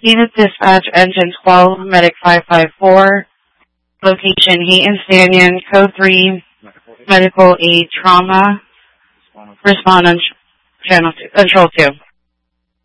Unit Dispatch Engine 12, Medic 554, location Heaton Stadion, Code 3, Medical Aid Trauma, respond on Channel 2, Control 2.